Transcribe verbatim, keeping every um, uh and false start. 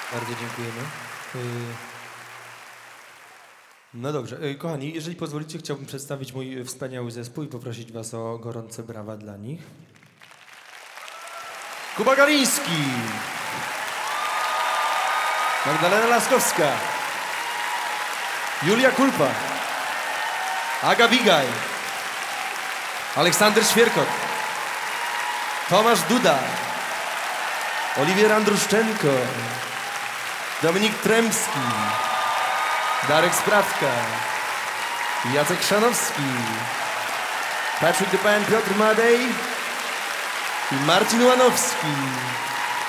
Bardzo dziękujemy. Y, No dobrze, y, kochani, jeżeli pozwolicie, chciałbym przedstawić mój wspaniały zespół i poprosić was o gorące brawa dla nich. Kuba Galiński, Magdalena Laskowska, Julia Kulpa, Aga Bigaj, Aleksander Świerkot, Tomasz Duda, Oliwier Andruszczenko, Dominik Tremski, Darek Sprawka, Jacek Szanowski, Patrick the Pan, Piotr Madej i Marcin Łanowski.